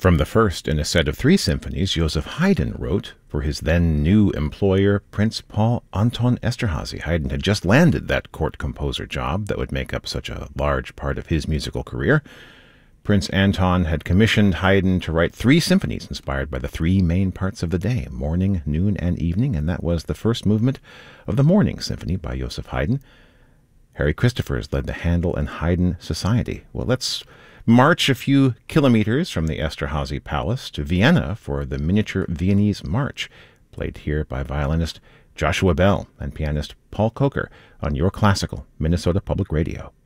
From the first in a set of 3 symphonies Joseph Haydn wrote for his then new employer, Prince Paul Anton Esterhazy. Haydn had just landed that court composer job that would make up such a large part of his musical career. Prince Anton had commissioned Haydn to write 3 symphonies inspired by the 3 main parts of the day, morning, noon, and evening, and that was the first movement of the Morning Symphony by Joseph Haydn. Harry Christophers led the Handel and Haydn Society. Well, let's march a few kilometers from the Esterhazy Palace to Vienna for the Miniature Viennese March, played here by violinist Joshua Bell and pianist Paul Coker on Your Classical, Minnesota Public Radio.